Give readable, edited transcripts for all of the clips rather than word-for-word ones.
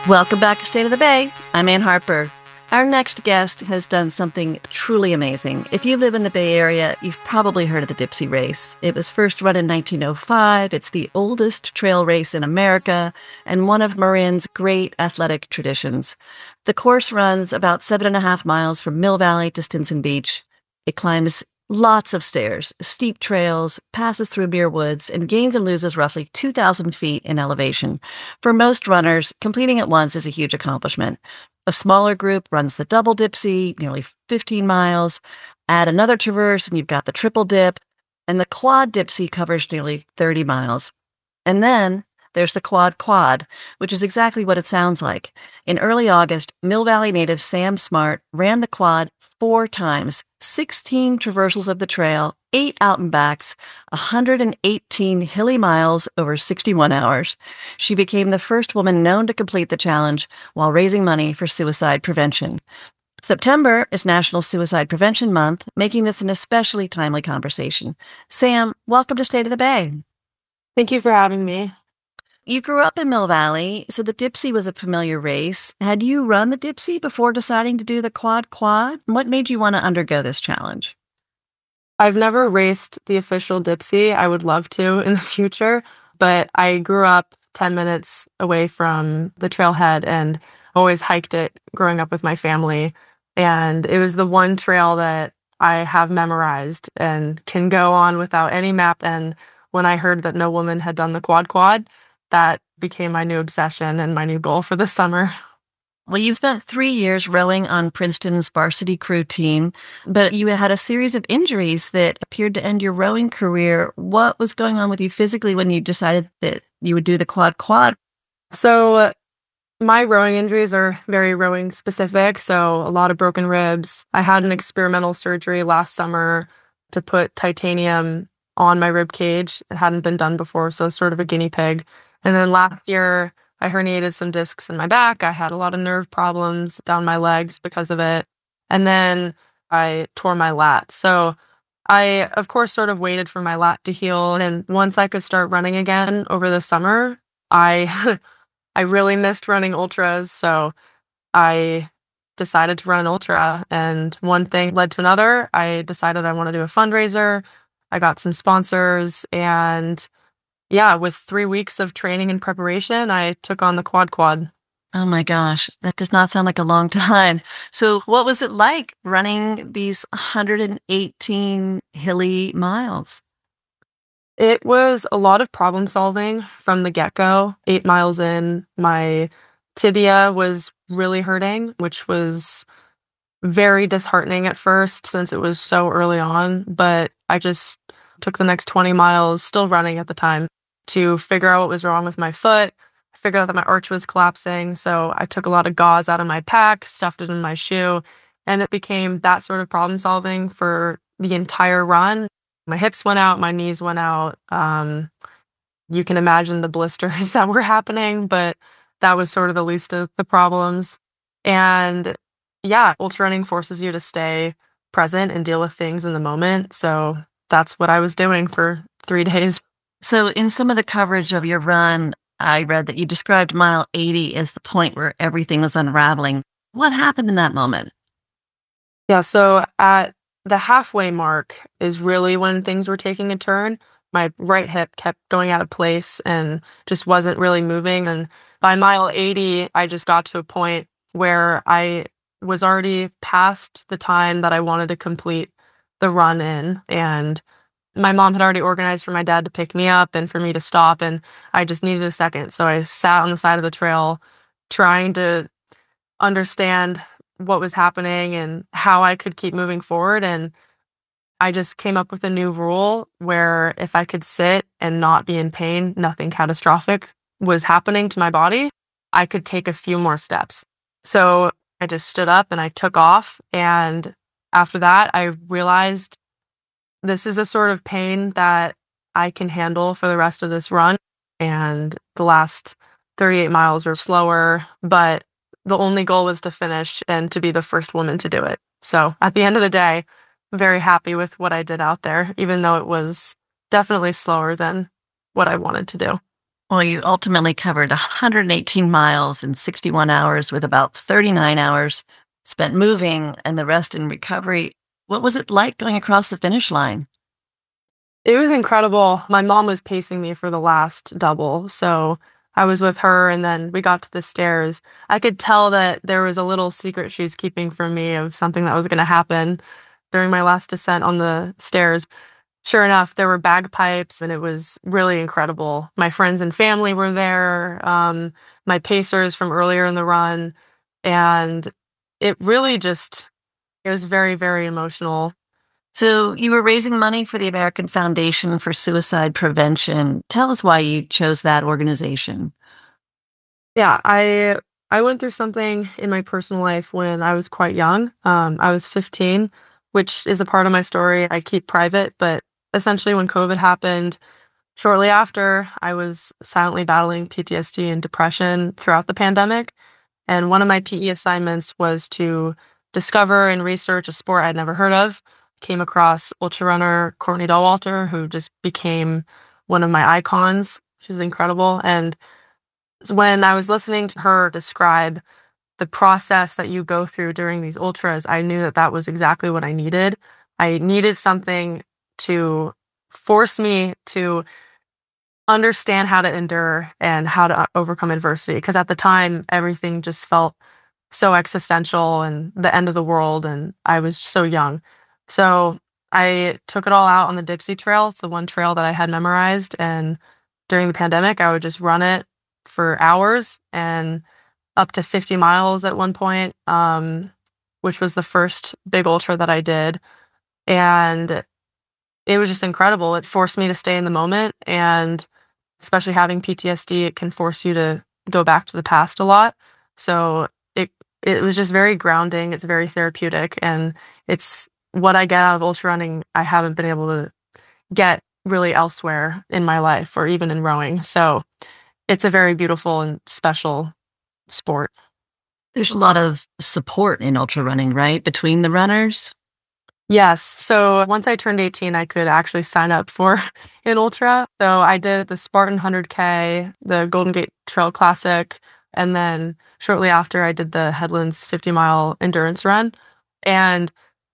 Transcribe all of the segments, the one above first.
Welcome back to State of the Bay. I'm Ann Harper. Our next guest has done something truly amazing. If you live in the Bay Area, you've probably heard of the Dipsea Race. It was first run in 1905. It's the oldest trail race in America and one of Marin's great athletic traditions. The course runs about 7.5 miles from Mill Valley to Stinson Beach. It climbs lots of stairs, steep trails, passes through Muir Woods, and gains and loses roughly 2,000 feet in elevation. For most runners, completing it once is a huge accomplishment. A smaller group runs the double Dipsea, nearly 15 miles. Add another traverse, and you've got the triple dip. And the quad Dipsea covers nearly 30 miles. And then there's the quad, which is exactly what it sounds like. In early August, Mill Valley native Sam Smart ran the quad 4 times, 16 traversals of the trail, 8 out and backs, 118 hilly miles over 61 hours. She became the first woman known to complete the challenge while raising money for suicide prevention. September is National Suicide Prevention Month, making this an especially timely conversation. Sam, welcome to State of the Bay. Thank you for having me. You grew up in Mill Valley, so the Dipsea was a familiar race. Had you run the Dipsea before deciding to do the quad? What made you want to undergo this challenge? I've never raced the official Dipsea. I would love to in the future, but I grew up 10 minutes away from the trailhead and always hiked it growing up with my family. And it was the one trail that I have memorized and can go on without any map. And when I heard that no woman had done the quad, that became my new obsession and my new goal for the summer. Well, you spent 3 years rowing on Princeton's varsity crew team, but you had a series of injuries that appeared to end your rowing career. What was going on with you physically when you decided that you would do the quad? So my rowing injuries are very rowing specific, so a lot of broken ribs. I had an experimental surgery last summer to put titanium on my rib cage. It hadn't been done before, so sort of a guinea pig. And then last year, I herniated some discs in my back. I had a lot of nerve problems down my legs because of it. And then I tore my lat. So I, of course, sort of waited for my lat to heal. And once I could start running again over the summer, I I really missed running ultras. So I decided to run an ultra. And one thing led to another. I decided I want to do a fundraiser. I got some sponsors, and yeah, with 3 weeks of training and preparation, I took on the quad. Oh my gosh, that does not sound like a long time. So what was it like running these 118 hilly miles? It was a lot of problem solving from the get-go. 8 miles in, my tibia was really hurting, which was very disheartening at first since it was so early on, but I just took the next 20 miles, still running at the time, to figure out what was wrong with my foot. I figured out that my arch was collapsing, so I took a lot of gauze out of my pack, stuffed it in my shoe, and it became that sort of problem solving for the entire run. My hips went out, my knees went out. You can imagine the blisters that were happening, but that was sort of the least of the problems. And yeah, ultra running forces you to stay present and deal with things in the moment. So that's what I was doing for 3 days. So in some of the coverage of your run, I read that you described mile 80 as the point where everything was unraveling. What happened in that moment? Yeah, so at the halfway mark is really when things were taking a turn. My right hip kept going out of place and just wasn't really moving. And by mile 80, I just got to a point where I was already past the time that I wanted to complete the run in. And my mom had already organized for my dad to pick me up and for me to stop, and I just needed a second. So I sat on the side of the trail trying to understand what was happening and how I could keep moving forward. And I just came up with a new rule where if I could sit and not be in pain, nothing catastrophic was happening to my body, I could take a few more steps. So I just stood up and I took off. And after that, I realized this is a sort of pain that I can handle for the rest of this run. And the last 38 miles are slower, but the only goal was to finish and to be the first woman to do it. So at the end of the day, I'm very happy with what I did out there, even though it was definitely slower than what I wanted to do. Well, you ultimately covered 118 miles in 61 hours with about 39 hours spent moving and the rest in recovery. What was it like going across the finish line? It was incredible. My mom was pacing me for the last double, so I was with her, and then we got to the stairs. I could tell that there was a little secret she was keeping from me of something that was gonna happen during my last descent on the stairs. Sure enough, there were bagpipes, and it was really incredible. My friends and family were there, my pacers from earlier in the run, and it really just it was very, very emotional. So, you were raising money for the American Foundation for Suicide Prevention. Tell us why you chose that organization. Yeah, I went through something in my personal life when I was quite young. I was 15, which is a part of my story I keep private, but essentially when COVID happened, shortly after, I was silently battling PTSD and depression throughout the pandemic. And one of my PE assignments was to discover and research a sport I'd never heard of. Came across ultra runner Courtney Dahlwalter, who just became one of my icons. She's incredible. And when I was listening to her describe the process that you go through during these ultras, I knew that that was exactly what I needed. I needed something to force me to understand how to endure and how to overcome adversity. Because at the time, everything just felt so existential and the end of the world, and I was so young. So I took it all out on the Dipsea Trail. It's the one trail that I had memorized, and during the pandemic, I would just run it for hours and up to 50 miles at one point, which was the first big ultra that I did. And it was just incredible. It forced me to stay in the moment. And especially having PTSD, it can force you to go back to the past a lot. So it was just very grounding. It's very therapeutic. And it's what I get out of ultra running, I haven't been able to get really elsewhere in my life or even in rowing. So it's a very beautiful and special sport. There's a lot of support in ultra running, right? Between the runners. Yes. So once I turned 18, I could actually sign up for an ultra. So I did the Spartan 100K, the Golden Gate Trail Classic, and then shortly after I did the Headlands 50-mile endurance run. And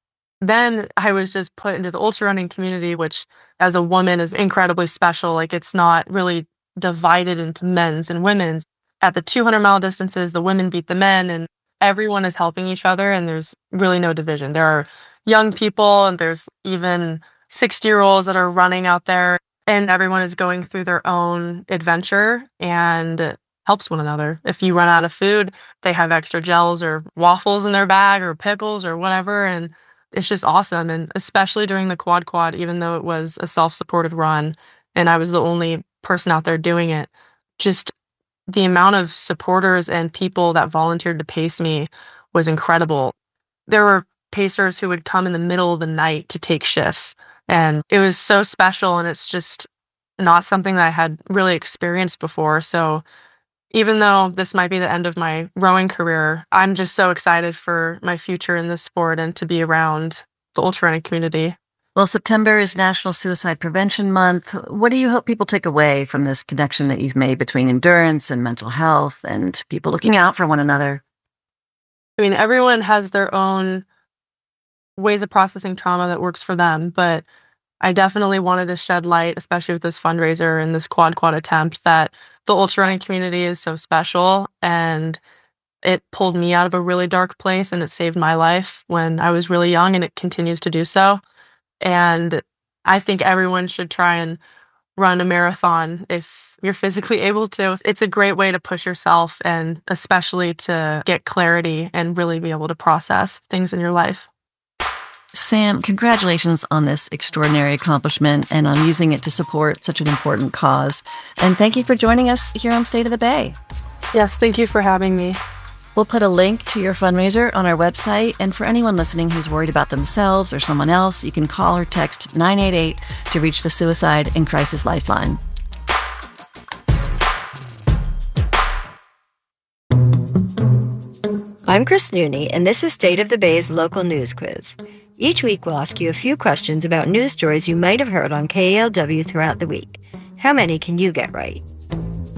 then I was just put into the ultra running community, which as a woman is incredibly special. Like it's not really divided into men's and women's. At the 200-mile distances, the women beat the men and everyone is helping each other and there's really no division. There are young people and there's even 60-year-olds that are running out there and everyone is going through their own adventure and helps one another. If you run out of food, they have extra gels or waffles in their bag or pickles or whatever, and it's just awesome. And especially during the quad, even though it was a self-supported run and I was the only person out there doing it, just the amount of supporters and people that volunteered to pace me was incredible. There were pacers who would come in the middle of the night to take shifts, and it was so special, and it's just not something that I had really experienced before. So even though this might be the end of my rowing career, I'm just so excited for my future in this sport and to be around the ultra running community. Well, September is National Suicide Prevention Month. What do you hope people take away from this connection that you've made between endurance and mental health and people looking out for one another? I mean, everyone has their own ways of processing trauma that works for them, but I definitely wanted to shed light, especially with this fundraiser and this quad attempt, that the ultra running community is so special and it pulled me out of a really dark place and it saved my life when I was really young and it continues to do so. And I think everyone should try and run a marathon if you're physically able to. It's a great way to push yourself and especially to get clarity and really be able to process things in your life. Sam, congratulations on this extraordinary accomplishment and on using it to support such an important cause. And thank you for joining us here on State of the Bay. Yes, thank you for having me. We'll put a link to your fundraiser on our website. And for anyone listening who's worried about themselves or someone else, you can call or text 988 to reach the Suicide and Crisis Lifeline. I'm Chris Nooney, and this is State of the Bay's local news quiz. Each week, we'll ask you a few questions about news stories you might have heard on KALW throughout the week. How many can you get right?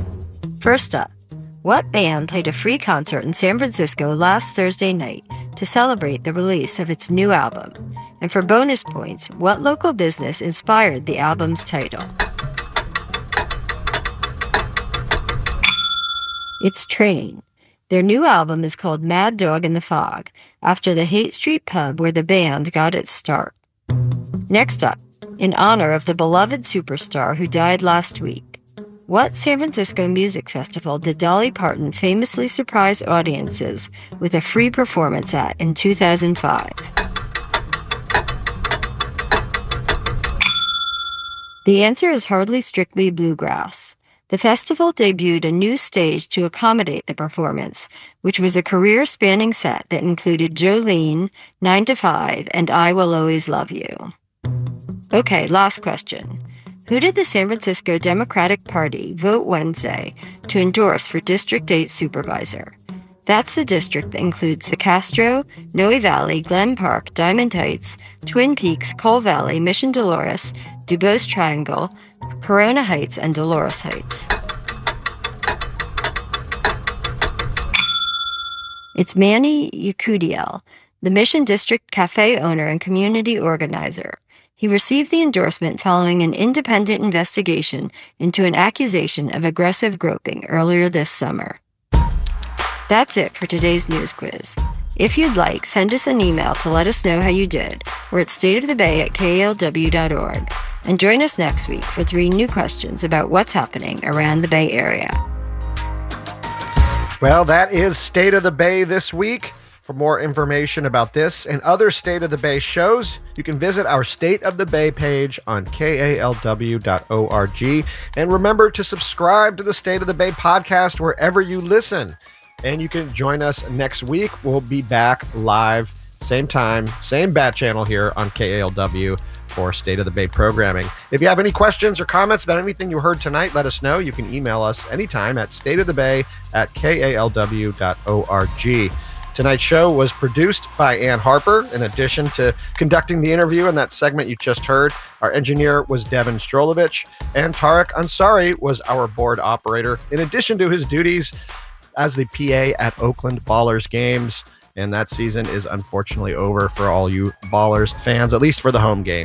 First up, what band played a free concert in San Francisco last Thursday night to celebrate the release of its new album? And for bonus points, what local business inspired the album's title? It's Train. Their new album is called Mad Dog in the Fog, after the Haight Street pub where the band got its start. Next up, in honor of the beloved superstar who died last week, what San Francisco music festival did Dolly Parton famously surprise audiences with a free performance at in 2005? The answer is hardly strictly bluegrass. The festival debuted a new stage to accommodate the performance, which was a career-spanning set that included Jolene, 9 to 5, and I Will Always Love You. Okay, last question. Who did the San Francisco Democratic Party vote Wednesday to endorse for District 8 supervisor? That's the district that includes the Castro, Noe Valley, Glen Park, Diamond Heights, Twin Peaks, Cole Valley, Mission Dolores, Dubois Triangle, Corona Heights, and Dolores Heights. It's Manny Yakudiel, the Mission District Cafe owner and community organizer. He received the endorsement following an independent investigation into an accusation of aggressive groping earlier this summer. That's it for today's news quiz. If you'd like, send us an email to let us know how you did. We're at stateofthebay@kalw.org. And join us next week for 3 new questions about what's happening around the Bay Area. Well, that is State of the Bay this week. For more information about this and other State of the Bay shows, you can visit our State of the Bay page on kalw.org. And remember to subscribe to the State of the Bay podcast wherever you listen. And you can join us next week. We'll be back live, same time, same bat channel here on KALW for State of the Bay programming. If you have any questions or comments about anything you heard tonight, let us know. You can email us anytime at stateofthebay@kalw.org. Tonight's show was produced by Ann Harper. In addition to conducting the interview in that segment you just heard, our engineer was Devin Strolovich, and Tarek Ansari was our board operator, in addition to his duties as the PA at Oakland Ballers games. And that season is unfortunately over for all you Ballers fans, at least for the home game.